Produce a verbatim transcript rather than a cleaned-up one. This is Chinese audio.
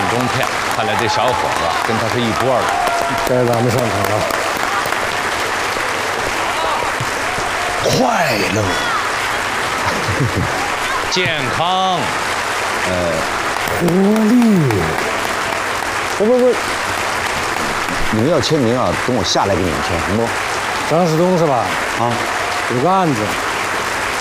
中骗，看来这小伙子跟他是一波的。 该咱们上场了。 快乐，健康， 呃，活力。不不不， 你们要签名啊，等我下来给你们签，行不？ 张世东是吧？ 啊， 有个案子。